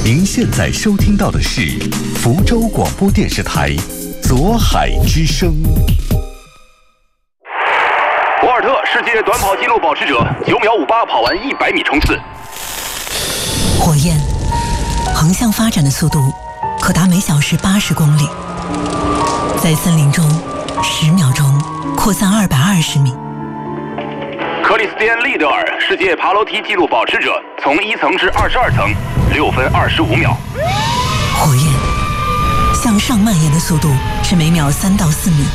您现在收听到的是福州广播电视台左海之声。 博尔特世界短跑纪录保持者9秒58跑完100米冲刺。 火焰横向发展的速度可达每小时80公里，在森林中10秒钟扩散220米。 克里斯蒂安·利德尔世界爬楼梯纪录保持者，从1层至22层6分25秒。 火焰向上蔓延的速度是每秒3到4米。